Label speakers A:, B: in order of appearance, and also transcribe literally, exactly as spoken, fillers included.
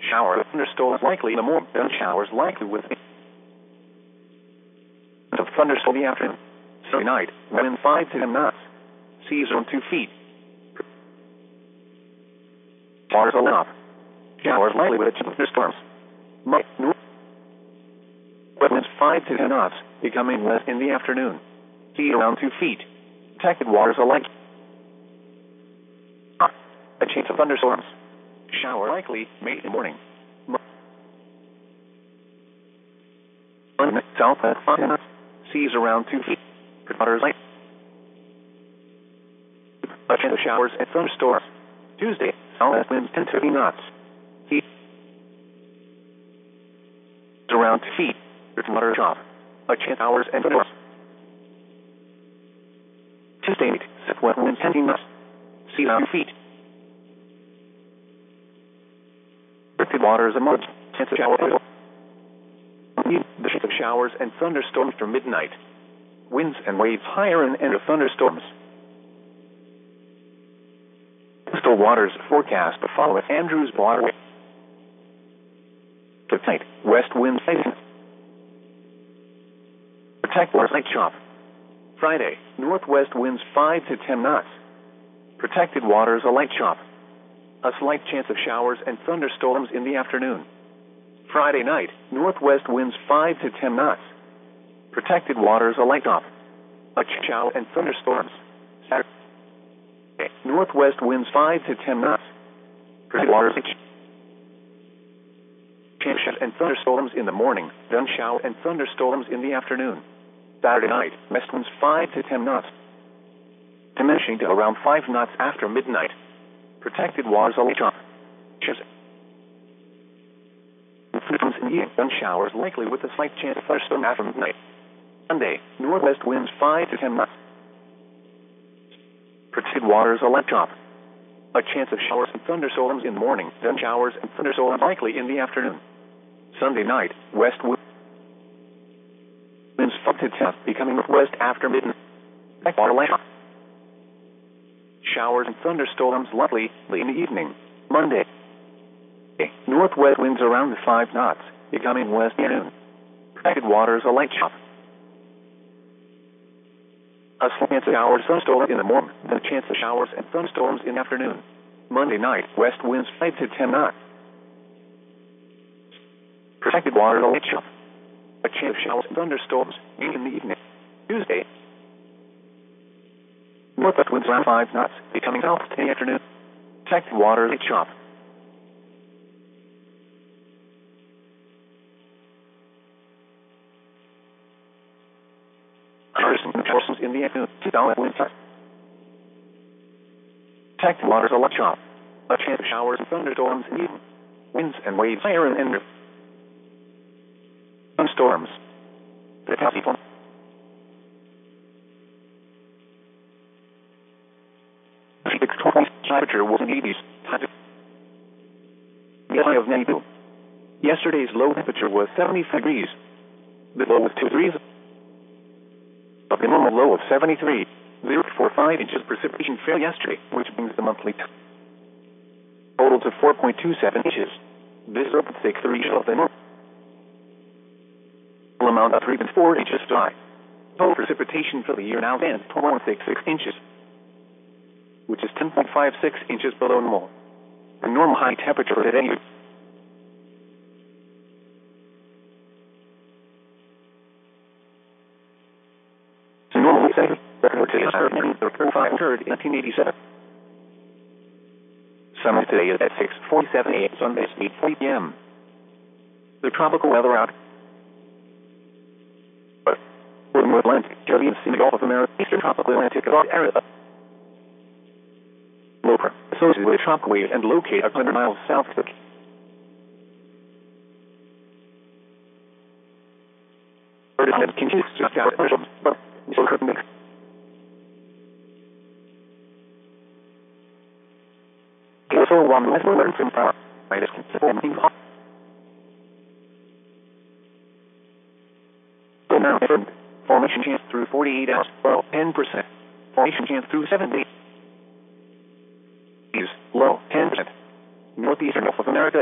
A: Shower or thunderstorms likely in the morning. Then showers likely with of thunderstorm in the afternoon. Sunday night, wind five to ten knots. Seas around two feet. Waters are off. Showers likely with thunderstorms. Night, north. Winds five to ten knots, becoming less in the afternoon. Sea around two feet. Protected waters are likely. A chance of thunderstorms. Shower likely, May in the morning. Southwest five knots. Seas around two feet. Waters light. A chance of showers and thunderstorms. Tuesday, southwest winds ten to fifteen knots. Seas around two feet. Water drop. A chance of showers and thunderstorms. Tuesday night, southwest winds ten to fifteen knots. Seas around two feet. Protected waters and much chance of showers. The chance of showers and thunderstorms after midnight. Winds and waves higher in the end of thunderstorms. Coastal waters forecast to follow at Andrews Waterway. Tonight, west winds facing. Protect waters like chop. Friday, northwest winds five to ten knots. Protected waters a light chop. A slight chance of showers and thunderstorms in the afternoon. Friday night, northwest winds five to ten knots. Protected waters a light chop. A shower and thunderstorms. Saturday, northwest winds five to ten knots. Protected waters chance and thunderstorms in the morning, then shower and thunderstorms in the afternoon. Saturday night, west winds five to ten knots. Diminishing to around five knots after midnight. Protected waters a light chop. Thunderstorms in the evening, then showers likely with a slight chance of thunderstorm after midnight. Sunday, northwest winds five to ten knots. Protected waters a light chop. A chance of showers and thunderstorms in the morning, then showers and thunderstorms likely in the afternoon. Sunday night, west winds five to ten, becoming northwest after midnight. Water light chop. Showers and thunderstorms likely in the evening. Monday, northwest winds around five knots, becoming west afternoon. Protected waters a light chop. A chance of showers and thunderstorms in the morning, then a chance of showers and thunderstorms in the afternoon. Monday night, west winds five to ten knots. Protected waters a light chop. A chance of showers and thunderstorms in the evening. Tuesday, northwest winds around five knots, becoming south in the afternoon. Protected waters a light chop. Showers in the afternoon. South winds. Protected waters a light chop. A chance of showers and thunderstorms in the evening. Winds and waves higher in the end. Thunderstorms. The possible. Temperature was in the eighties. The high of ninety-two. Yesterday's low temperature was seventy-five degrees. The low was two degrees. But the normal low of seventy-three. zero point four five inches of precipitation fell yesterday, which brings the monthly total to four point two seven inches. This is zero point six three of the normal amount of three point four inches high. Total precipitation for the year now stands at one point six six inches, which is ten point five six inches below normal. The normal high temperature today is normal record in nineteen eighty-seven. Summer today is at six forty-seven a m Sunday at eight forty p m The tropical weather out. Northern Atlantic, Caribbean Sea, Gulf of America, Eastern Tropical Atlantic area. Low pressure associated with a tropical wave and located one hundred miles south of the continues to scout but mix. Also, one less learn from power. I just conforming hot. So now, formation chance through forty-eight hours, well, ten percent. Formation chance through seven days. Low, ten percent. Northeastern Gulf of America.